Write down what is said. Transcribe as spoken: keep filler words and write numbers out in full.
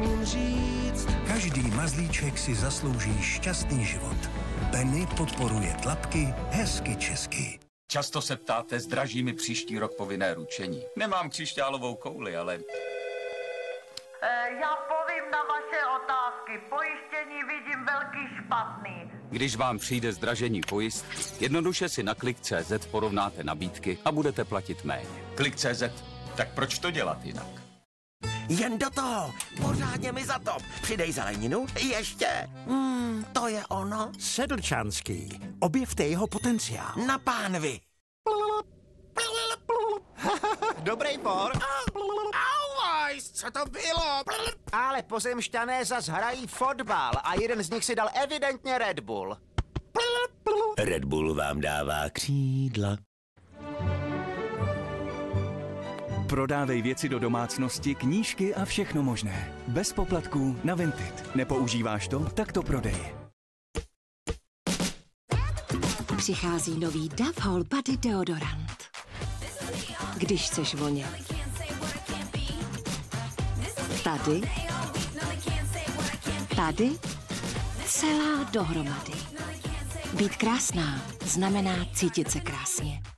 umím říct. Každý mazlíček si zaslouží šťastný život. Penny podporuje tlapky hezky česky. Často se ptáte, zdraží mi příští rok povinné ručení. Nemám křišťálovou kouli, ale... E, já povím na vaše otázky. Pojištění vidím velký špatný. Když vám přijde zdražení pojistky, jednoduše si na klik tečka cé zet porovnáte nabídky a budete platit méně. klik tečka cé zet, tak proč to dělat jinak? Jen do toho, pořádně mi zatop. Přidej zeleninu, ještě. Hmm, to je ono. Sedlčanský. Objevte jeho potenciál. Na pánvi. Dobrý por. Auajs, co to bylo? Ale pozemšťané zas hrají fotbal a jeden z nich si dal evidentně Red Bull. Red Bull vám dává křídla. Prodávej věci do domácnosti, knížky a všechno možné. Bez poplatků na Vinted. Nepoužíváš to? Tak to prodej. Přichází nový Dove Whole Body deodorant. Když chceš vonět. Tady. Tady. Celá dohromady. Být krásná znamená cítit se krásně.